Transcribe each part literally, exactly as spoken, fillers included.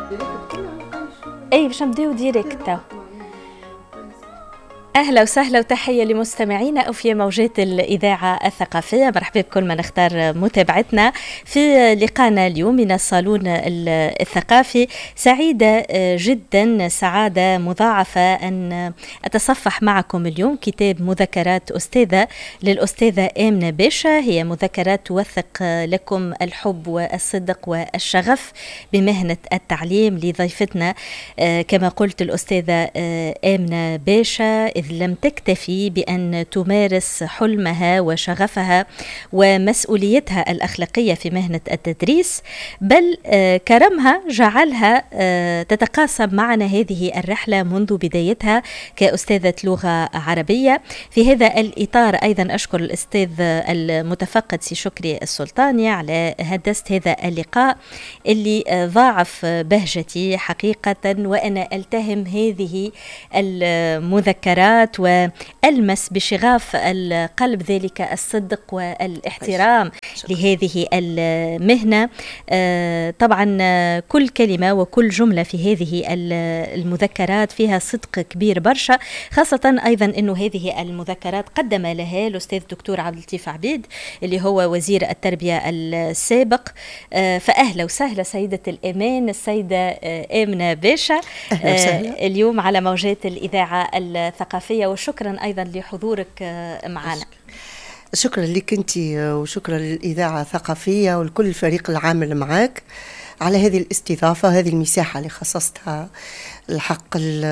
اي باش نبداو ديريكت. أهلا وسهلا وتحية لمستمعينا أو في موجات الإذاعة الثقافية. مرحبا بكل من اختار متابعتنا في لقاءنا اليوم من الصالون الثقافي. سعيدة جدا سعادة مضاعفة أن أتصفح معكم اليوم كتاب مذكرات أستاذة للأستاذة آمنة باشا. هي مذكرات توثق لكم الحب والصدق والشغف بمهنة التعليم لضيفتنا كما قلت الأستاذة آمنة باشا، إذ لم تكتفي بأن تمارس حلمها وشغفها ومسؤوليتها الأخلاقية في مهنة التدريس، بل كرمها جعلها تتقاسم معنا هذه الرحلة منذ بدايتها كأستاذة لغة عربية. في هذا الإطار أيضا أشكر الأستاذ المتفقد سي شكري السلطاني على هندسة هذا اللقاء اللي ضاعف بهجتي حقيقة، وأنا ألتهم هذه المذكرات وألمس بشغاف القلب ذلك الصدق والاحترام لهذه المهنة. طبعا كل كلمة وكل جملة في هذه المذكرات فيها صدق كبير برشا، خاصة أيضا أنه هذه المذكرات قدم لها الأستاذ دكتور عبد اللطيف عبيد اللي هو وزير التربية السابق. فأهلا وسهلا سيدة الأمان السيدة آمنة باشا اليوم على موجات الإذاعة الثقافية، وشكرا أيضا لحضورك معنا. شكرا لك أنت وشكرا للإذاعة الثقافية ولكل الفريق العامل معك على هذه الاستضافة، هذه المساحة اللي خصصتها الحق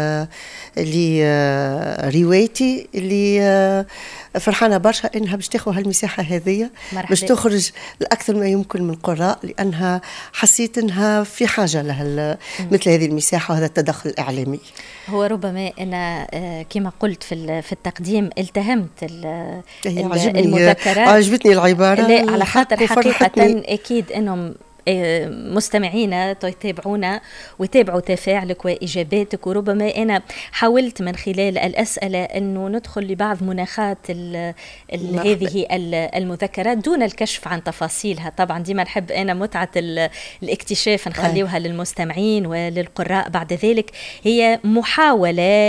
لروايتي اللي فرحانة برشا إنها باش تاخذ هالمساحة هذه باش تخرج الأكثر ما يمكن من قراء، لأنها حسيت إنها في حاجة لها مثل هذه المساحة وهذا التدخل الإعلامي. هو ربما أنا كما قلت في في التقديم التهمت المذكرات، عجبتني العبارة لا على خاطر حقيقة أكيد إنهم مستمعينا يتابعونا ويتابعوا تفاعلك وإجاباتك، وربما أنا حاولت من خلال الأسئلة أنه ندخل لبعض مناخات ال ال هذه المذكرات دون الكشف عن تفاصيلها. طبعا ديما نحب أنا متعة الاكتشاف نخليوها للمستمعين وللقراء بعد ذلك. هي محاولة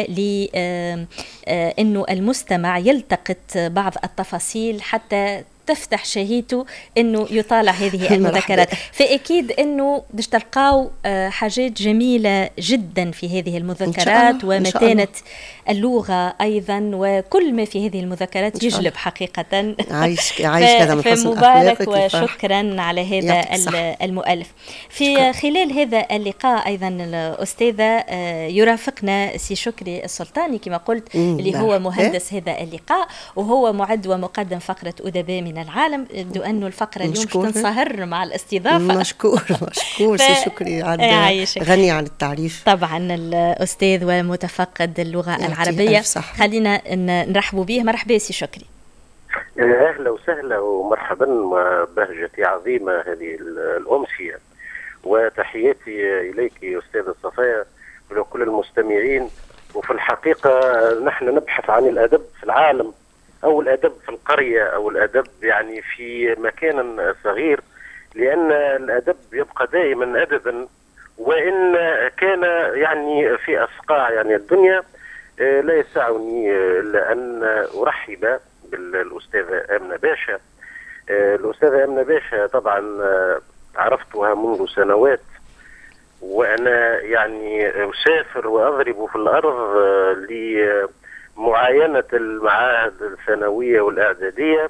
لأنه المستمع يلتقط بعض التفاصيل حتى تفتح شهيته انه يطالع هذه المذكرات. فاكيد انه باش تلقاو حاجات جميله جدا في هذه المذكرات ومتانه اللغه ايضا، وكل ما في هذه المذكرات يجلب حقيقه. عايش عايش هذا من حسن مبارك وشكرا على هذا المؤلف. في شكرا. خلال هذا اللقاء ايضا الاستاذه يرافقنا سي شكري السلطاني كما قلت اللي هو مهندس هذا اللقاء، وهو معد ومقدم فقره ادباء من العالم. يبدو أنه الفقرة اليوم تنصهر مع الاستضافة. مشكور مشكور سي شكري غني عن التعريف. طبعا الأستاذ ومتفقد اللغة العربية، خلينا نرحبوا به. مرحبا سي شكري. أهلا وسهلا ومرحبا، بهجتي عظيمة هذه الأمسية، وتحياتي إليك أستاذ صفايا ولكل المستمعين. وفي الحقيقة نحن نبحث عن الأدب في العالم، أو الأدب في القرية، أو الأدب يعني في مكان صغير، لأن الأدب يبقى دائما أدبا، وإن كان يعني في أصقاع يعني الدنيا. لا يسعني إلا أن أرحب بالأستاذة آمنة باشا. الأستاذة آمنة باشا طبعا عرفتها منذ سنوات، وأنا يعني أسافر وأضرب في الأرض ل معاينة المعاهد الثانوية والإعدادية.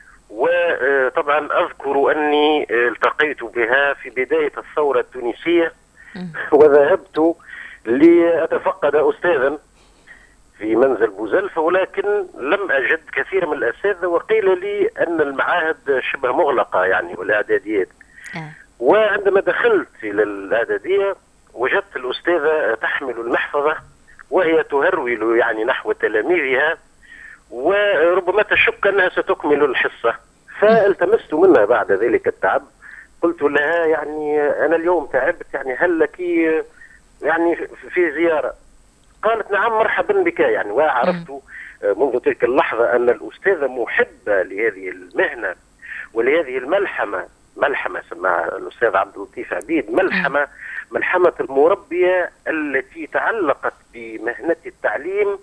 وطبعا أذكر أني التقيت بها في بداية الثورة التونسية، وذهبت لأتفقد أستاذا في منزل بوزلفة، ولكن لم أجد كثير من الأساتذة، وقيل لي أن المعاهد شبه مغلقة يعني والإعداديات. وعندما دخلت إلى الإعدادية وجدت الأستاذة تحمل المحفظة وهي تهرول يعني نحو تلاميذها، وربما تشك أنها ستكمل الحصة. فالتمست منها بعد ذلك التعب، قلت لها يعني أنا اليوم تعبت، يعني هل لك يعني في زيارة؟ قالت نعم مرحبا بك يعني. وعرفت منذ تلك اللحظة أن الأستاذة محبة لهذه المهنة ولهذه الملحمة ملحمة سماها الأستاذ عبد اللطيف عبيد، ملحمة ملحمة المربية التي تعلقت بمهنة التعليم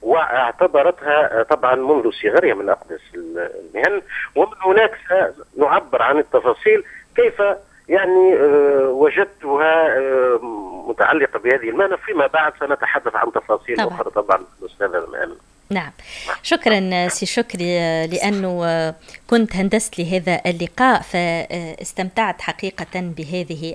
واعتبرتها طبعا منذ صغرها من أقدس المهن، ومن هناك سنعبر عن التفاصيل كيف يعني وجدتها متعلقة بهذه المهنة. فيما بعد سنتحدث عن تفاصيل طبعا. أخرى طبعا الأستاذ المهن. نعم، شكرا سي شكري لأنه كنت هندست لهذا اللقاء، فاستمتعت حقيقة بهذه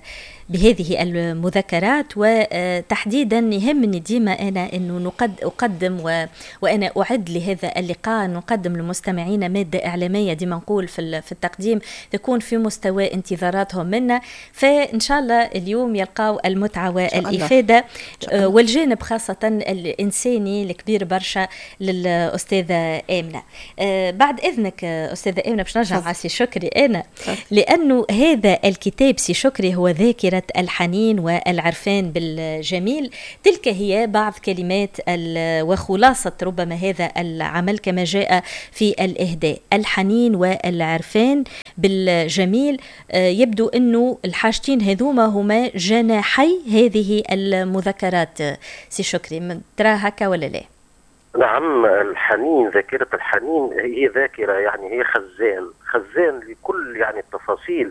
بهذه المذكرات، وتحديدا يهمني ديما أنا أنه نقد أقدم و وأنا أعد لهذا اللقاء نقدم للمستمعين مادة إعلامية ديما نقول في في التقديم تكون في مستوى انتظاراتهم منا، فإن شاء الله اليوم يلقاو المتعة والإفادة والجانب خاصة الإنساني الكبير برشا للأستاذة آمنة. بعد إذنك أستاذة آمنة باش نرجع مع سي شكري أنا، لأنه هذا الكتاب سي شكري هو ذاكرة الحنين والعرفان بالجميل. تلك هي بعض كلمات وخلاصة ربما هذا العمل كما جاء في الإهداء: الحنين والعرفان بالجميل. يبدو أنه الحاجتين هذوما هما جناحي هذه المذكرات. سي شكري ترى هكا ولا لا؟ نعم، الحنين، ذاكرة الحنين هي ذاكرة يعني هي خزان خزان لكل يعني التفاصيل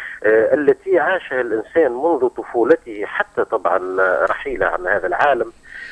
التي عاشها الإنسان منذ طفولته حتى طبعا رحيله عن هذا العالم.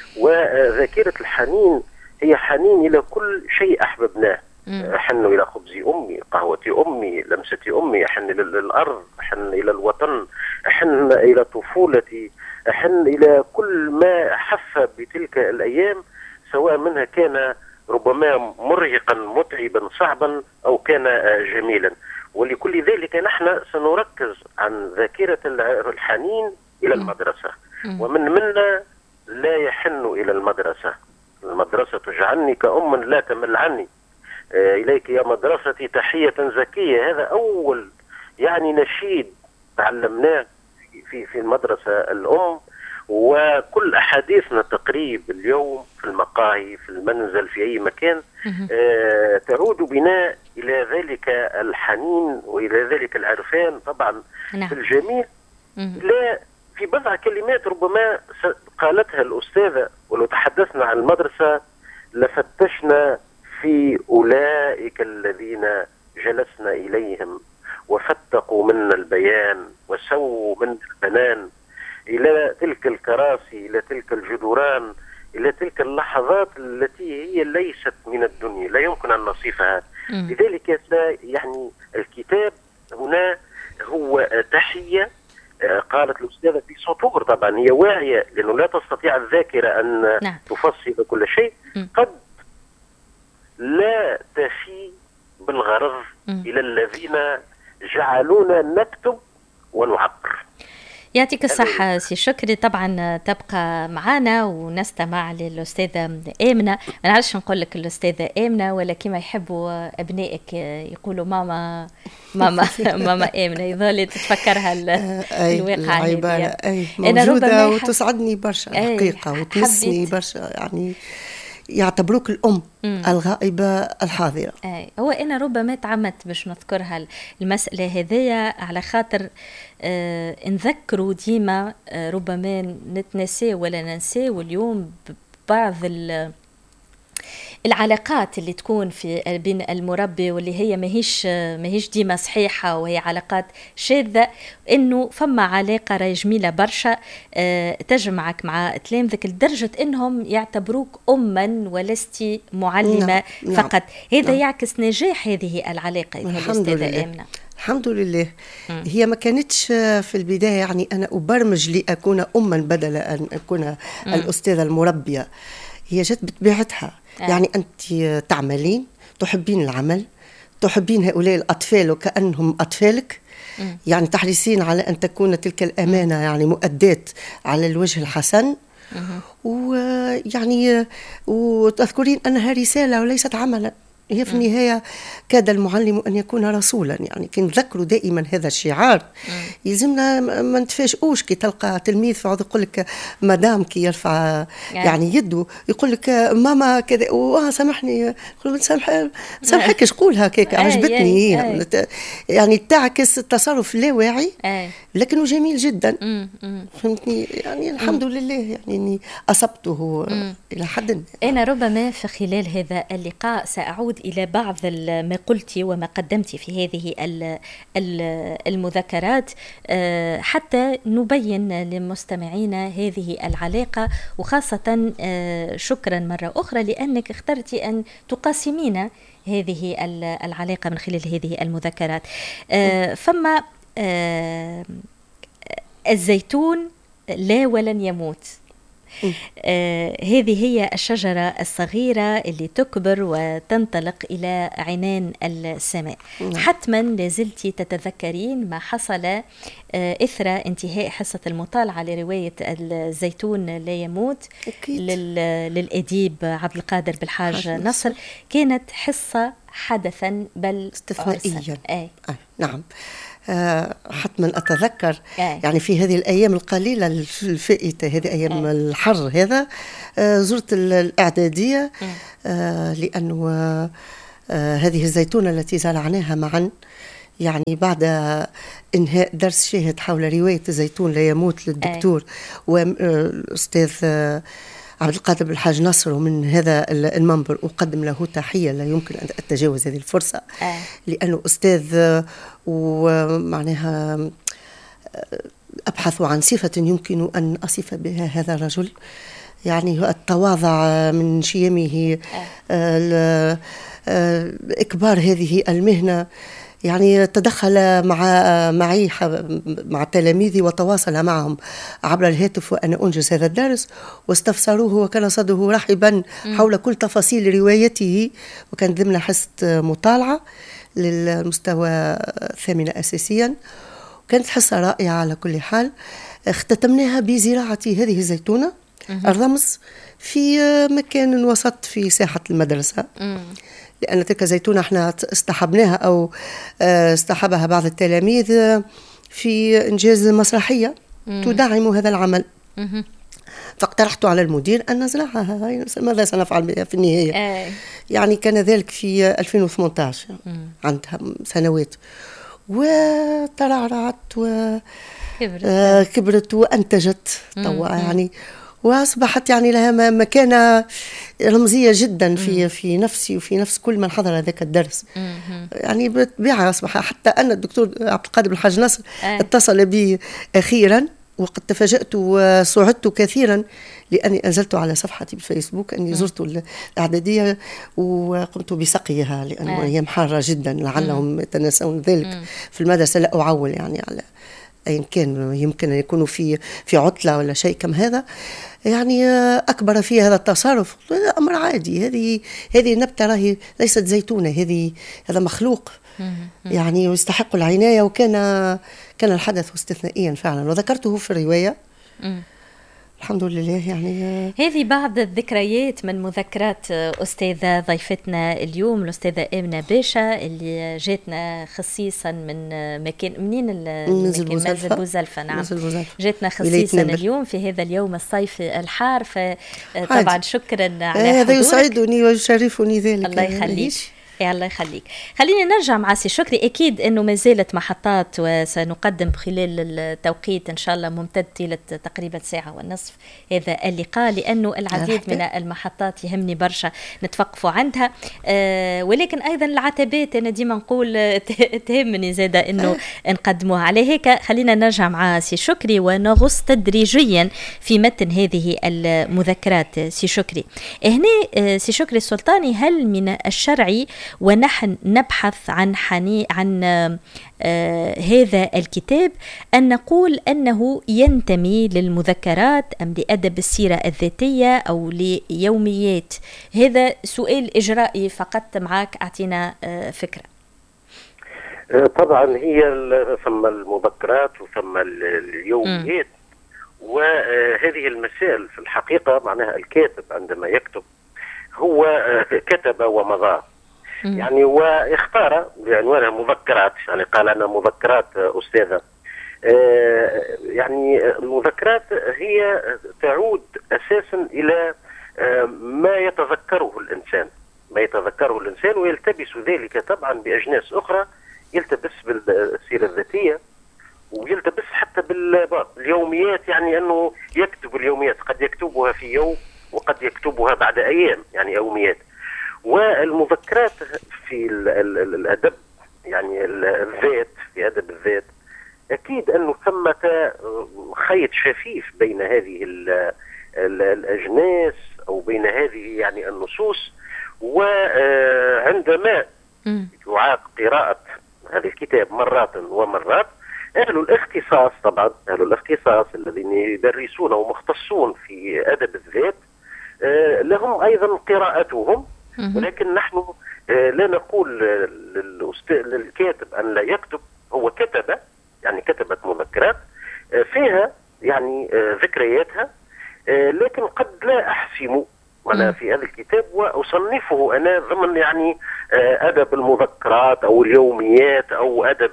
وذاكرة الحنين هي حنين إلى كل شيء أحببناه. أحن إلى خبز أمي، قهوة أمي، لمسة أمي، أحن إلى الأرض، أحن إلى الوطن، أحن إلى طفولتي، أحن إلى كل ما حف بتلك الأيام، سواء منها كان ربما مرهقا متعبا صعبا أو كان جميلا. ولكل ذلك نحن سنركز عن ذاكرة الحنين إلى المدرسة. ومن منا لا يحن إلى المدرسة. المدرسة تجعلني كأم لا تمل عني، إليك يا مدرستي تحية زكية. هذا أول يعني نشيد تعلمناه في في المدرسة الأم. وكل أحاديثنا تقريب اليوم في المقاهي، في المنزل، في أي مكان آه تعود بنا إلى ذلك الحنين وإلى ذلك العرفان طبعا. نعم. في الجميع. لا في بضع كلمات ربما قالتها الأستاذة، ولو تحدثنا عن المدرسة لفتشنا في أولئك الذين جلسنا إليهم وفتقوا منا البيان وسووا منا البنان، إلى تلك الكراسي، إلى تلك الجدران، إلى تلك اللحظات التي هي ليست من الدنيا، لا يمكن أن نصفها. لذلك يعني الكتاب هنا هو تحية. قالت الأستاذة في سطور، طبعا هي واعية لأنه لا تستطيع الذاكرة أن نعم. تفصل كل شيء. م. قد لا تفي بالغرض م. إلى الذين جعلونا نكتب ونعبر. يعطيك الصحة سي شكري. طبعا تبقى معنا ونستمع للأستاذة آمنة. ما نعرفش نقول لك الأستاذة آمنة ولا كما يحبوا أبنائك يقولوا ماما ماما ماما آمنة، يظل تتفكرها الواقع العبارة أي موجودة وتسعدني برشا الحقيقة وتمسني برشا، يعني يعتبروك الأم مم. الغائبة الحاضرة. أي هو أنا ربما تعمدت باش نذكرها المسألة هذية على خاطر آه نذكروا ديما آه ربما نتنسى ولا ننسى، واليوم بعض العلاقات اللي تكون في بين المربي واللي هي ماهيش ماهيش ديما صحيحة وهي علاقات شاذة، انه فما علاقة راهي جميلة برشا أه تجمعك مع تلامذك لدرجة انهم يعتبروك أما ولست معلمة نعم. فقط. نعم. هذا نعم. يعكس نجاح هذه العلاقة. الحمد لله. آمنة. الحمد لله. م. هي ما كانتش في البداية يعني أنا أبرمج لأكون أما بدل أن أكون م. الأستاذة المربية. هي جت بطبيعتها. آه. يعني أنت تعملين، تحبين العمل، تحبين هؤلاء الأطفال وكأنهم أطفالك. م. يعني تحرصين على أن تكون تلك الأمانة يعني مؤداة على الوجه الحسن. ويعني وتذكرين أنها رسالة وليست عملا. هي في النهاية كاد المعلم أن يكون رسولا، يعني كي نذكروا دائما هذا الشعار يلزمنا ما نتفاجئوش كي تلقى تلميذ فعود يقول لك مدام كي يرفع يعني يده يقول لك ماما كذا واه سامحني، يقول ما تسامح سامحكش قولها هكاك عجبتني هي يعني تعكس التصرف اللاواعي لكنه جميل جدا. فهمتني يعني الحمد لله يعني اني اصبته الى حد. انا ربما في خلال هذا اللقاء سأعود إلى بعض ما قلت وما قدمت في هذه المذكرات حتى نبين للمستمعين هذه العلاقة، وخاصة شكرا مرة أخرى لأنك اخترت أن تقاسمين هذه العلاقة من خلال هذه المذكرات. فما الزيتون لا ولن يموت. آه هذه هي الشجرة الصغيرة اللي تكبر وتنطلق إلى عنان السماء. مم. حتما لازلت تتذكرين ما حصل آه إثر انتهاء حصة المطالعة لرواية الزيتون لا يموت للأديب عبد القادر بالحاج نصر. كانت حصة حدثا بل استثنائيا. آه. آه. نعم آه حتما أتذكر آه. يعني في هذه الأيام القليلة الفائتة، هذه أيام آه. الحر هذا آه زرت الإعدادية آه لأنه آه هذه الزيتونة التي زرعناها معا يعني بعد إنهاء درس شاهد حول رواية الزيتون لا يموت للدكتور آه. والأستاذ آه عبد القادر بالحاج نصر، ومن هذا المنبر أقدم له تحية لا يمكن أن أتجاوز هذه الفرصة آه. لأنه أستاذ ومعناها أبحث عن صفة يمكن أن أصف بها هذا الرجل، يعني التواضع من شيمه آه. إكبار هذه المهنة، يعني تدخل مع معي مع تلاميذي وتواصل معهم عبر الهاتف وأنا أنجز هذا الدرس، واستفسروه وكان صدره رحبا حول كل تفاصيل روايته، وكان ضمن حصة مطالعة للمستوى الثامن أساسيا. كانت حصة رائعة على كل حال. اختتمناها بزراعة هذه الزيتونة الرمز في مكان وسط في ساحة المدرسة، لأن تلك الزيتونة احنا استحبناها أو استحبها بعض التلاميذ في إنجاز مسرحية تدعم هذا العمل. فاقترحت على المدير أن نزرعها، ماذا سنفعل بها في النهاية؟ يعني كان ذلك في ألفين وثمانية عشر عندها سنوات، وترعرعت وكبرت وأنتجت طوع يعني، وأصبحت يعني لها مكانة رمزية جدا في في نفسي وفي نفس كل من حضر ذاك الدرس. يعني بالطبيعة أصبح حتى أن الدكتور عبد القادر بالحاج نصر اتصل بي أخيرا، وقد تفاجأت وسعدت كثيرا لأني أنزلت على صفحتي بالفيسبوك أني زرت الإعدادية وقمت بسقيها، لأنه أيام حارة جدا لعلهم يتناسون ذلك في المدرسة. لا أعول يعني على أي كان يمكن أن يكونوا في في عطلة ولا شيء كم هذا، يعني أكبر في هذا التصرف. هذا أمر عادي، هذه هذه النبتة راهي ليست زيتونة، هذه هذا مخلوق يعني يستحق العناية، وكان كان الحدث استثنائيا فعلا، وذكرته في الرواية. الحمد لله. يعني هذه بعض الذكريات من مذكرات أستاذة ضيفتنا اليوم الأستاذة آمنة باشا، اللي جاتنا خصيصا من مكان منين منزل بوزلفة. نعم جاتنا خصيصا اليوم في هذا اليوم الصيفي الحار، فطبعا شكرا على هذا يسعدني ويشرفني ذلك. الله يخليك. يا الله يخليك. خليني نرجع مع سي شكري. أكيد أنه ما زالت محطات وسنقدم خلال التوقيت إن شاء الله ممتد طيلة تقريبا ساعة ونصف هذا اللقاء، لأنه العديد من المحطات يهمني برشا نتوقفوا عندها. أه ولكن أيضا العتبات أنا ديما نقول تهمني زادة أنه نقدموها. على هيك خلينا نرجع مع سي شكري ونغص تدريجيا في متن هذه المذكرات. سي شكري هنا سي شكري السلطاني، هل من الشرعي ونحن نبحث عن حني عن آه هذا الكتاب أن نقول أنه ينتمي للمذكرات أم لأدب السيرة الذاتية أو ليوميات؟ هذا سؤال إجرائي فقط، معك أعطينا آه فكرة. طبعا هي ثم المذكرات وثم اليوميات، وهذه المسائل في الحقيقة معناها الكاتب عندما يكتب هو كتب ومضى، يعني واختار بعنوانها مذكرات، يعني قال أنا مذكرات أستاذة. يعني المذكرات هي تعود أساسا إلى ما يتذكره الإنسان ما يتذكره الإنسان ويلتبس ذلك طبعا بأجناس أخرى، يلتبس بالسيرة الذاتية ويلتبس حتى باليوميات، يعني أنه يكتب اليوميات، قد يكتبها في يوم وقد يكتبها بعد أيام، يعني يوميات. والمذكرات في الأدب، يعني الذات، في أدب الذات، أكيد أنه ثمة خيط شفيف بين هذه الأجناس أو بين هذه يعني النصوص. وعندما يعاد قراءة هذا الكتاب مرات ومرات، أهل الاختصاص طبعا أهل الاختصاص الذين يدرسون ومختصون في أدب الذات لهم أيضا قراءتهم، ولكن نحن لا نقول للكاتب أن لا يكتب. هو كتب، يعني كتبت مذكرات فيها يعني ذكرياتها، لكن قد لا أحسم أنا في هذا الكتاب وأصنفه أنا ضمن يعني أدب المذكرات أو اليوميات أو أدب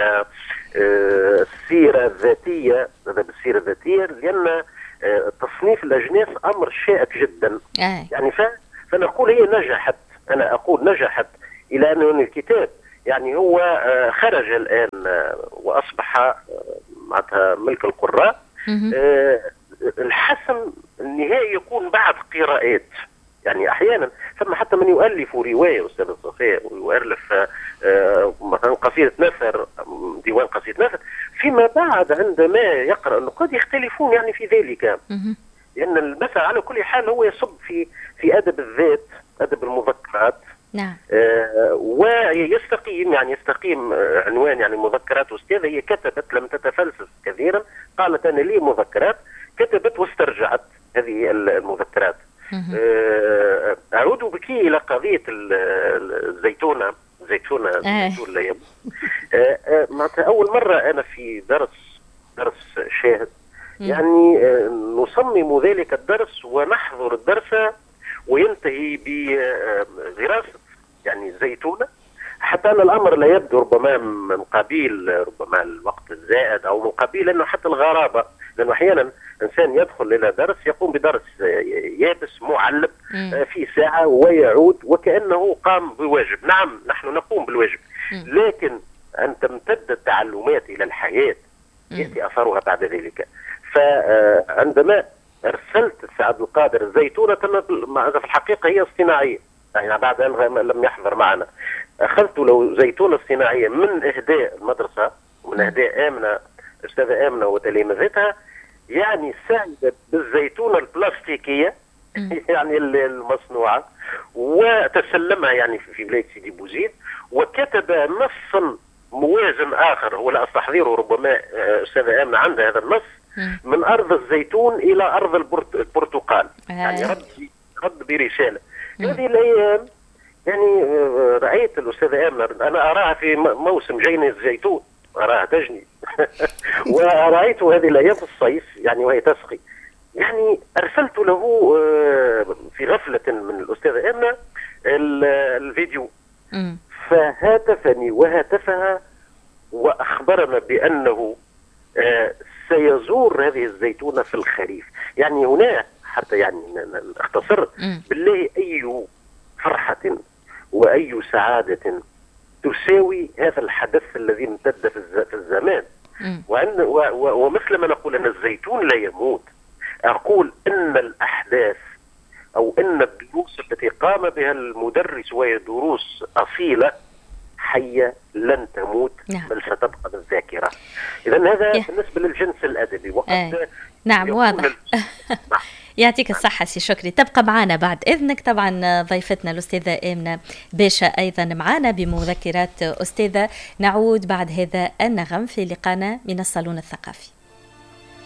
السيرة الذاتية، أدب السيرة الذاتية، لأن تصنيف الأجناس أمر شائك جدا. يعني فنقول هي نجحت، أنا أقول نجحت إلى أن الكتاب يعني هو خرج الآن وأصبح معناتها ملك القراء. الحسن النهائي يكون بعد قراءات، يعني احيانا ثم حتى من يؤلف روايه استاذ صفاء ويؤلف مثلا قصيده نثر، ديوان قصيده نثر، فيما بعد عندما يقرا انه قد يختلفون يعني في ذلك، لان المثل على كل حال هو يصب في في ادب الذات، ادب المذكرات. نعم. آه ويستقيم يعني يستقيم عنوان يعني مذكرات أستاذة. هي كتبت، لم تتفلسف كثيرا، قالت أنا لي مذكرات، كتبت واسترجعت هذه المذكرات. آه أعود بك إلى قضية الزيتونة زيتونة الزيتون لا يبدو. آه آه معناتها أول مرة أنا في درس درس شاهد، يعني آه نصمم ذلك الدرس ونحضر الدرس وينتهي بغراسة يعني الزيتونة، حتى أن الأمر لا يبدو ربما من قبيل ربما الوقت الزائد أو من قبيل أنه حتى الغرابة، لأنه أحيانا إنسان يدخل إلى درس يقوم بدرس يابس معلب في ساعة ويعود وكأنه قام بواجب. نعم نحن نقوم بالواجب، لكن أن تمتد التعلمات إلى الحياة يأتي أثرها بعد ذلك. فعندما أرسلت سعد القادر الزيتونة في الحقيقة هي اصطناعية، يعني بعد أن لم يحضر معنا أخذت له زيتونة اصطناعية من إهداء المدرسة ومن إهداء آمنة أستاذة آمنة وتلامذتها، يعني ساعدت بالزيتونة البلاستيكية يعني المصنوعة وتسلمها يعني في بلاد سيدي بوزيد، وكتب نصا موازن آخر هو لا أستحضره، ربما أستاذة آمنة عندها هذا النص، من أرض الزيتون إلى أرض البرتقال، يعني رد رد برسالة. هذه الأيام يعني رأيت الأستاذة آمنة، أنا أراها في موسم جني الزيتون، أراها تجني ورأيت هذه الأيام في الصيف يعني وهي تسقي. يعني أرسلت له في غفلة من الأستاذة آمنة الفيديو، فهاتفني وهاتفها وأخبرنا بأنه سيزور هذه الزيتونة في الخريف. يعني هنا حتى يعني نختصر بالله، أي فرحة وأي سعادة تساوي هذا الحدث الذي امتد في الزمان. وأن ومثل ما نقول أن الزيتون لا يموت، أقول أن الأحداث أو أن الدروس التي قام بها المدرس وهي دروس أصيلة حية لن تموت، نعم. بل ستبقى بالذاكرة. إذا هذا yeah. بالنسبة للجنس الأدبي. وقد آه. نعم واضح. يعطيك الصحة سي شكري. تبقى معنا بعد إذنك طبعا ضيفتنا الأستاذة آمنة باشا أيضا معنا بمذكرات أستاذة. نعود بعد هذا النغم في لقانا من الصالون الثقافي.